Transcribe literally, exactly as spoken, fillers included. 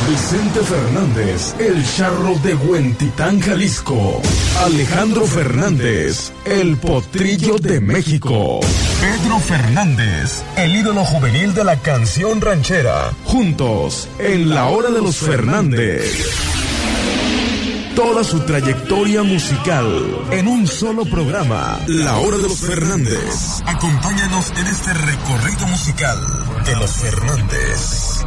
Vicente Fernández, el charro de Huentitán, Jalisco. Alejandro Fernández, el potrillo de México. Pedro Fernández, el ídolo juvenil de la canción ranchera. Juntos, en la hora de los Fernández. Toda su trayectoria musical en un solo programa, La Hora de los Fernández. Acompáñanos en este recorrido musical de los Fernández.